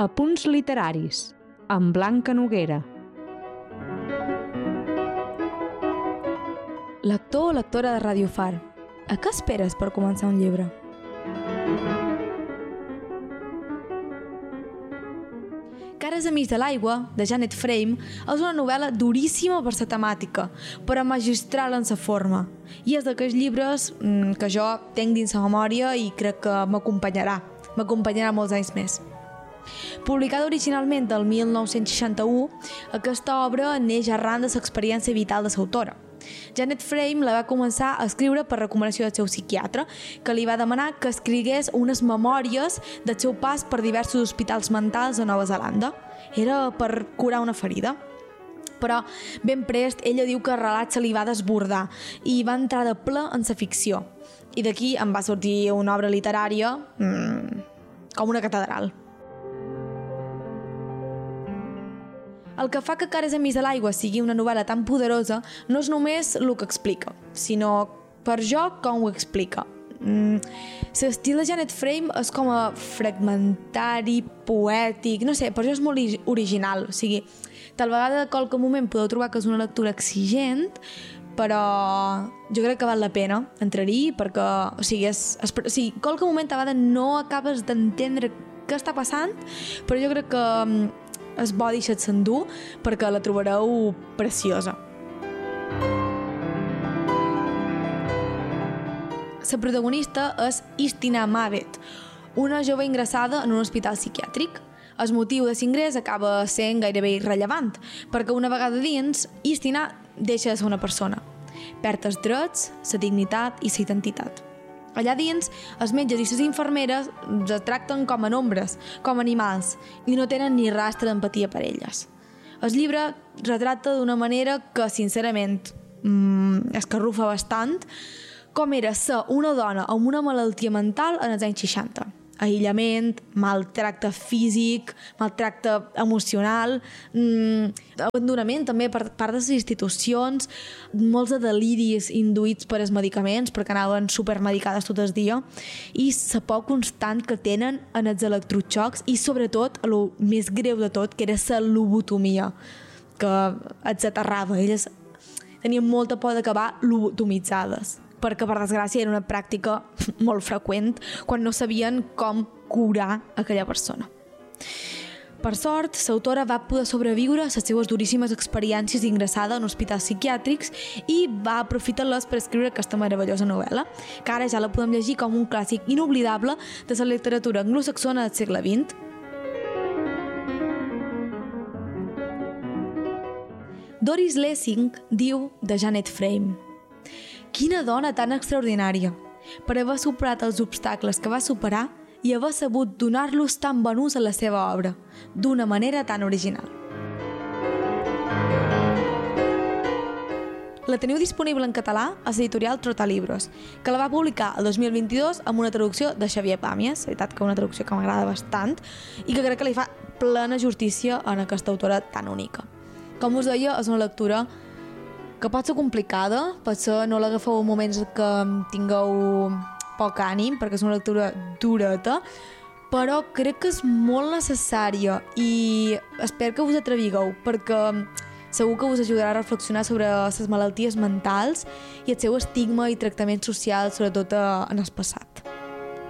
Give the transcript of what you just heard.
Apunts literaris, amb Blanca Noguera. Lector o lectora de Ràdio Far, a què esperes per començar un llibre? Cares amics de l'aigua, de Janet Frame, és una novel·la duríssima per sa temàtica, però magistral en sa forma. I és d'aquells llibres que jo tenc dins la memòria i crec que m'acompanyarà molts anys més. Publicada originalment el 1961, aquesta obra neix arran de l'experiència vital de l'autora. Janet Frame la va començar a escriure per recomanació del seu psiquiatre, que li va demanar que escrigués unes memòries del seu pas per diversos hospitals mentals a Nova Zelanda. Era per curar una ferida. Però ben prest ella diu que el relat se li va desbordar i va entrar de ple en la ficció. I d'aquí en va sortir una obra literària com una catedral. El que fa que Cares amics de l'aigua sigui una novel·la tan poderosa no és només el que explica, sinó per jo com ho explica. L'estil de Janet Frame és com a fragmentari, poètic, no sé, per jo és molt original. O sigui, tal vegada a qualque moment podeu trobar que és una lectura exigent, però jo crec que val la pena entrar-hi perquè, o sigui, qualque moment a vegades no acabes d'entendre què està passant, però jo crec que és bo deixar-se endur perquè la trobareu preciosa. La protagonista és Istina Mavet, una jove ingressada en un hospital psiquiàtric. El motiu de l'ingrés acaba sent gairebé irrellevant, perquè una vegada dins, Istina deixa de ser una persona. Perd els drets, la dignitat i la identitat. Allà dins, els metges i les infermeres es tracten com a nombres, com animals, i no tenen ni rastre d'empatia per elles. El llibre retrata d'una manera que, sincerament, escarrufa bastant com era ser una dona amb una malaltia mental en els anys 60. Aïllament, maltracte físic, maltracte emocional, abandonament també per part de les institucions, molts de deliris induïts per els medicaments perquè anaven supermedicades tot el dia, i la por constant que tenen en els electroxocs i sobretot el més greu de tot, que era la lobotomia, que els aterrava. Elles tenien molta por d'acabar lobotomitzades, perquè, per desgràcia, era una pràctica molt freqüent quan no sabien com curar aquella persona. Per sort, l'autora va poder sobreviure a les seves duríssimes experiències d'ingressada en hospitals psiquiàtrics i va aprofitar-les per escriure aquesta meravellosa novel·la, que ara ja la podem llegir com un clàssic inoblidable de la literatura anglosaxona del segle XX. Doris Lessing diu de Janet Frame: quina dona tan extraordinària, per haver superat els obstacles que va superar i haver sabut donar-los tan bon ús a la seva obra, d'una manera tan original. La teniu disponible en català a l'editorial Trotalibros, que la va publicar el 2022 amb una traducció de Xavier Pàmies, la veritat que una traducció que m'agrada bastant i que crec que li fa plena justícia en aquesta autora tan única. Com us deia, és una lectura que pot ser complicada, potser no l'agafeu en moments que tingueu poc ànim, perquè és una lectura dureta, però crec que és molt necessària i espero que us atrevigueu, perquè segur que us ajudarà a reflexionar sobre les malalties mentals i el seu estigma i tractament social, sobretot en el passat.